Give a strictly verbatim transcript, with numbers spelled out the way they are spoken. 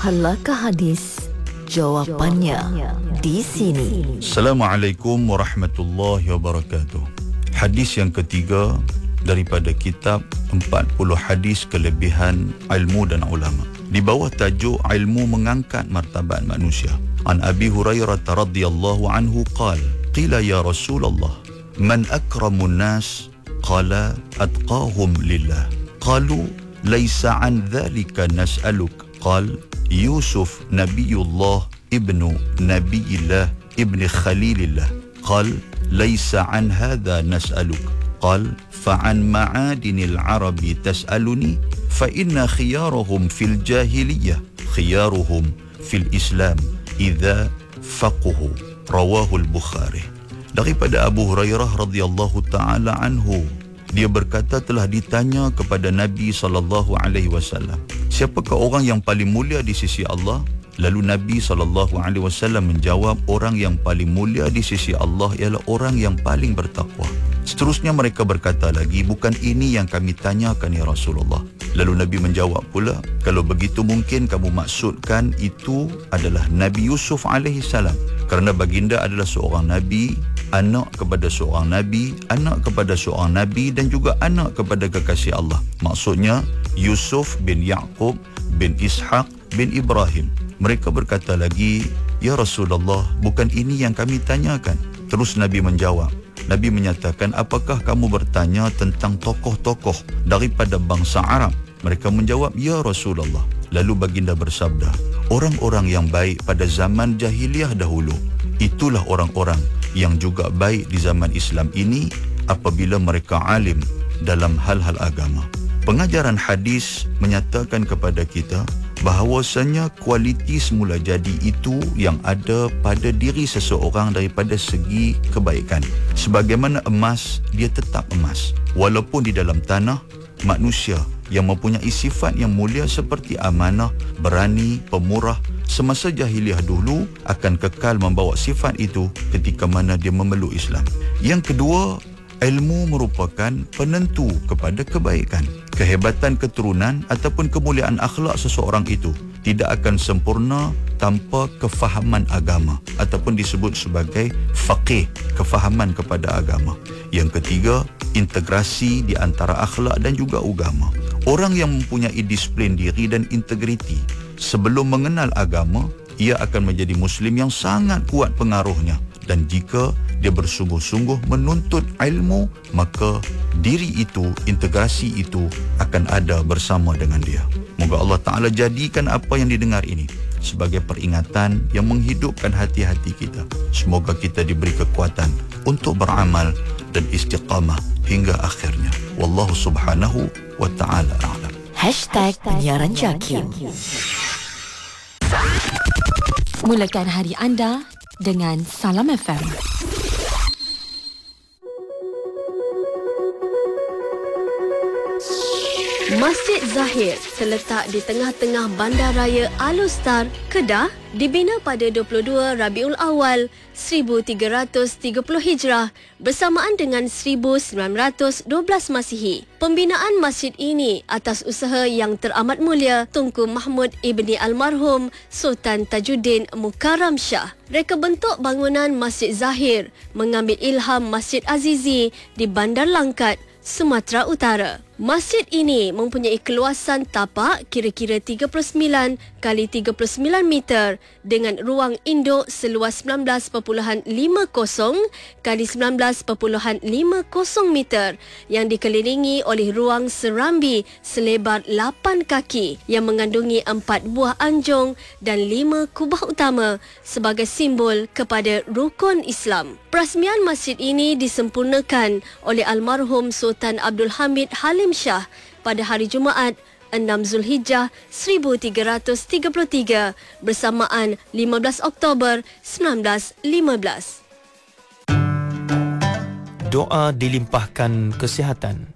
Halakah hadis? Jawapannya di sini. Assalamualaikum warahmatullahi wabarakatuh. Hadis yang ketiga daripada kitab empat puluh hadis kelebihan ilmu dan ulama. Di bawah tajuk ilmu mengangkat martabat manusia. An Abi Hurairah radhiyallahu anhu qala qila ya Rasulullah man akramun nas qala atqahum lillah qalu laysa an dhalika nas'aluk qala Yusuf Nabiullah ibnu Nabiillah ibni Khalilillah qal laysa an hadha nas'aluk qal fa'an ma'adinil arabi tas'aluni fa inna khiyarahum fil jahiliyah khiyaruhum fil islam idza faqahu. Rawahul Bukhari. Daripada Abu Hurairah radhiyallahu taala anhu, dia berkata telah ditanya kepada Nabi sallallahu alaihi wasallam, siapakah orang yang paling mulia di sisi Allah? Lalu Nabi sallallahu alaihi wasallam menjawab, orang yang paling mulia di sisi Allah ialah orang yang paling bertakwa. Seterusnya mereka berkata lagi, bukan ini yang kami tanyakan ya Rasulullah. Lalu Nabi menjawab pula, kalau begitu mungkin kamu maksudkan itu adalah Nabi Yusuf alaihi salam, kerana baginda adalah seorang nabi, anak kepada seorang nabi, anak kepada seorang nabi dan juga anak kepada kekasih Allah. Maksudnya Yusuf bin Yaqub bin Ishaq bin Ibrahim. Mereka berkata lagi, ya Rasulullah, bukan ini yang kami tanyakan. Terus Nabi menjawab, Nabi menyatakan, apakah kamu bertanya tentang tokoh-tokoh daripada bangsa Arab? Mereka menjawab, ya Rasulullah. Lalu baginda bersabda, orang-orang yang baik pada zaman jahiliah dahulu, itulah orang-orang yang juga baik di zaman Islam ini apabila mereka alim dalam hal-hal agama. Pengajaran hadis menyatakan kepada kita bahawasanya kualiti semula jadi itu yang ada pada diri seseorang daripada segi kebaikan. Sebagaimana emas, dia tetap emas. Walaupun di dalam tanah, manusia yang mempunyai sifat yang mulia seperti amanah, berani, pemurah, semasa jahiliah dulu akan kekal membawa sifat itu ketika mana dia memeluk Islam. Yang kedua, ilmu merupakan penentu kepada kebaikan. Kehebatan keturunan ataupun kemuliaan akhlak seseorang itu tidak akan sempurna tanpa kefahaman agama ataupun disebut sebagai faqih, kefahaman kepada agama. Yang ketiga, integrasi di antara akhlak dan juga agama. Orang yang mempunyai disiplin diri dan integriti sebelum mengenal agama, ia akan menjadi Muslim yang sangat kuat pengaruhnya. Dan jika dia bersungguh-sungguh menuntut ilmu, maka diri itu, integrasi itu akan ada bersama dengan dia. Moga Allah Ta'ala jadikan apa yang didengar ini sebagai peringatan yang menghidupkan hati-hati kita. Semoga kita diberi kekuatan untuk beramal dan istiqamah hingga akhirnya. Wallahu subhanahu wa ta'ala a'lam. Hashtag Penyiaran Jakim. Mulakan hari anda dengan Salam F M. Masjid Zahir terletak di tengah-tengah Bandaraya Al-Ustar, Kedah, dibina pada dua puluh dua Rabiul Awal seribu tiga ratus tiga puluh Hijrah bersamaan dengan seribu sembilan ratus dua belas Masihi. Pembinaan masjid ini atas usaha yang teramat mulia Tunku Mahmud ibni almarhum Sultan Tajuddin Mukarram Shah. Reka bentuk bangunan Masjid Zahir mengambil ilham Masjid Azizi di Bandar Langkat, Sumatera Utara. Masjid ini mempunyai keluasan tapak kira-kira tiga puluh sembilan kali tiga puluh sembilan meter dengan ruang induk seluas sembilan belas perpuluhan lima kosong kali sembilan belas perpuluhan lima kosong meter yang dikelilingi oleh ruang serambi selebar lapan kaki yang mengandungi empat buah anjung dan lima kubah utama sebagai simbol kepada rukun Islam. Perasmian masjid ini disempurnakan oleh almarhum Sultan Abdul Hamid Halim Shah pada hari Jumaat enam Zulhijjah seribu tiga ratus tiga puluh tiga bersamaan lima belas Oktober seribu sembilan ratus lima belas. Doa dilimpahkan kesihatan.